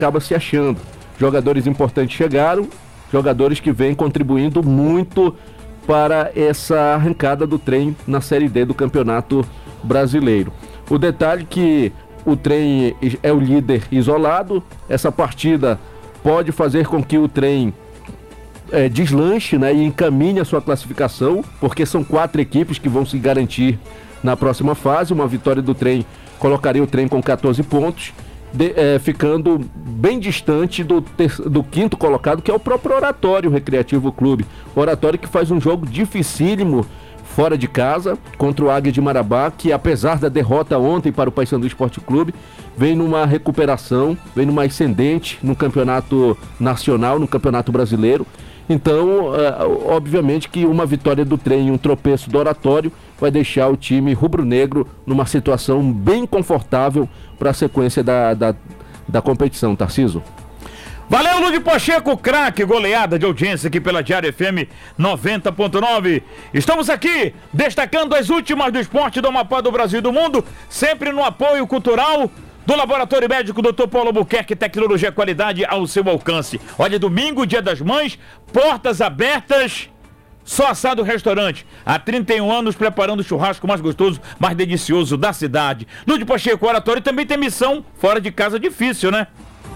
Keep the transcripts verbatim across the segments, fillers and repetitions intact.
acaba se achando. Jogadores importantes chegaram, jogadores que vêm contribuindo muito para essa arrancada do trem na Série D do Campeonato Brasileiro. O detalhe que o trem é o líder isolado, essa partida pode fazer com que o trem é, deslanche, né, e encaminhe a sua classificação, porque são quatro equipes que vão se garantir na próxima fase. Uma vitória do trem colocaria o trem com catorze pontos, de, é, ficando bem distante do, ter, do quinto colocado, que é o próprio Oratório Recreativo Clube. Oratório que faz um jogo dificílimo fora de casa contra o Águia de Marabá, que apesar da derrota ontem para o Paysandu Esporte Clube, vem numa recuperação, vem numa ascendente no campeonato nacional, no campeonato brasileiro. Então, uh, obviamente que uma vitória do trem e um tropeço do Oratório vai deixar o time rubro-negro numa situação bem confortável para a sequência da, da, da competição, Tarciso. Valeu, Lúdio Pacheco, craque, goleada de audiência aqui pela Diário F M noventa ponto nove. Estamos aqui destacando as últimas do esporte do Amapá, do Brasil e do mundo, sempre no apoio cultural do Laboratório Médico doutor Paulo Albuquerque, tecnologia e qualidade ao seu alcance. Olha, domingo, Dia das Mães, portas abertas, Só Assado Restaurante. Há trinta e um anos preparando o churrasco mais gostoso, mais delicioso da cidade. Lúdio Pacheco, Oratório também tem missão fora de casa difícil, né?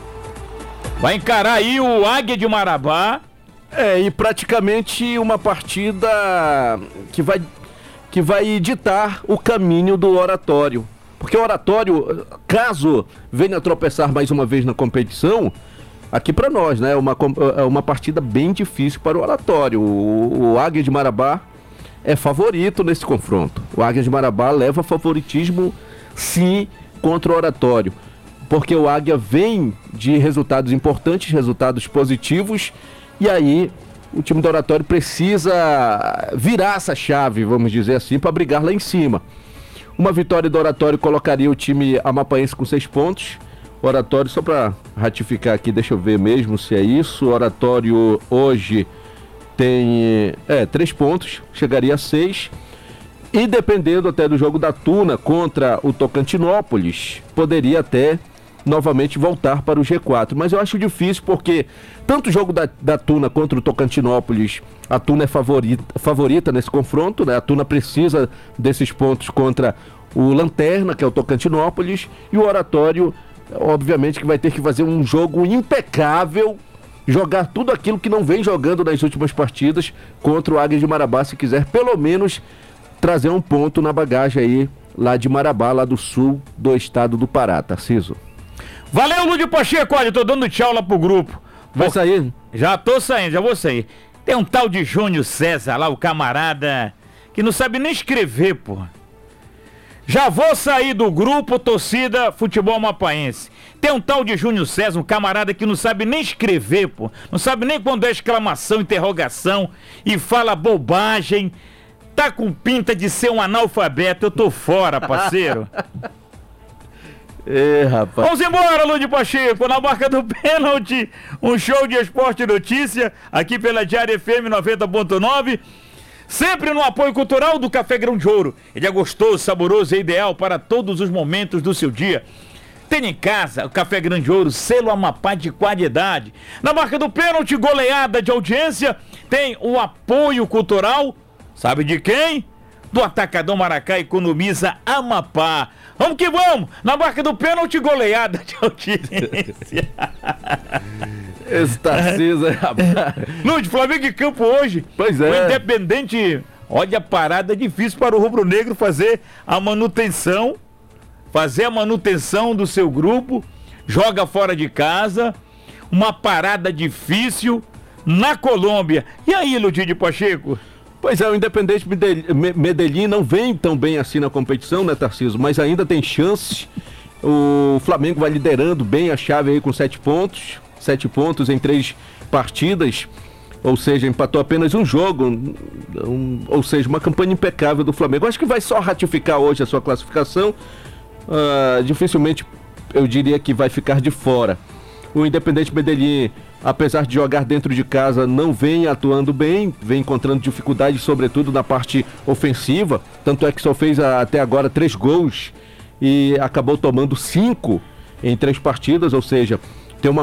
Vai encarar aí o Águia de Marabá. É, e praticamente uma partida que vai, que vai ditar o caminho do Oratório. Porque o Oratório, caso venha tropeçar mais uma vez na competição, aqui para nós, né, é uma, é uma partida bem difícil para o Oratório. O, o Águia de Marabá é favorito nesse confronto. O Águia de Marabá leva favoritismo, sim, contra o Oratório. Porque o Águia vem de resultados importantes, resultados positivos, e aí o time do Oratório precisa virar essa chave, vamos dizer assim, para brigar lá em cima. Uma vitória do Oratório colocaria o time amapaense com seis pontos. O Oratório, só para ratificar aqui, deixa eu ver mesmo se é isso. O Oratório hoje tem é, três pontos, chegaria a seis. E dependendo até do jogo da Tuna contra o Tocantinópolis, poderia até novamente voltar para o G quatro. Mas eu acho difícil porque tanto o jogo da, da Tuna contra o Tocantinópolis, a Tuna é favorita, favorita nesse confronto, né? A Tuna precisa desses pontos contra o Lanterna, que é o Tocantinópolis, e o Oratório, obviamente, que vai ter que fazer um jogo impecável, jogar tudo aquilo que não vem jogando nas últimas partidas contra o Águia de Marabá, se quiser pelo menos trazer um ponto na bagagem aí, lá de Marabá, lá do sul do estado do Pará, Tarciso. Valeu, Lúdio Pacheco, olha, tô dando tchau lá pro grupo. Vai sair? Já tô saindo, já vou sair. Tem um tal de Júnior César lá, o camarada, que não sabe nem escrever, porra. Já vou sair do grupo Torcida Futebol Amapaense. Tem um tal de Júnior César, um camarada que não sabe nem escrever, pô. Não sabe nem quando é exclamação, interrogação, e fala bobagem. Tá com pinta de ser um analfabeto, eu tô fora, parceiro. É, rapaz. Vamos embora, Lúdio Pacheco, na marca do pênalti, um show de esporte e notícia, aqui pela Diário F M noventa ponto nove, sempre no apoio cultural do Café Grão de Ouro. Ele é gostoso, saboroso e ideal para todos os momentos do seu dia. Tem em casa o Café Grão de Ouro, selo Amapá de qualidade. Na marca do pênalti, goleada de audiência, tem o apoio cultural, sabe de quem? Do Atacadão Maracá, economiza Amapá. Vamos que vamos! Na marca do pênalti, goleada de audiência. Esse Tarcísio, rapaz. Lúcio, Flamengo em campo hoje. Pois é. O Independente, olha a parada difícil para o rubro-negro fazer a manutenção, fazer a manutenção do seu grupo, joga fora de casa, uma parada difícil na Colômbia. E aí, Lúcio Pacheco? Pois é, o Independente Medellín não vem tão bem assim na competição, né, Tarcísio? Mas ainda tem chance. O Flamengo vai liderando bem a chave aí com sete pontos. Sete pontos em três partidas. Ou seja, empatou apenas um jogo. Um, ou seja, uma campanha impecável do Flamengo. Acho que vai só ratificar hoje a sua classificação. Uh, dificilmente, eu diria que vai ficar de fora. O Independente Medellín, apesar de jogar dentro de casa, não vem atuando bem, vem encontrando dificuldades, sobretudo na parte ofensiva. Tanto é que só fez a, até agora três gols e acabou tomando cinco em três partidas, ou seja,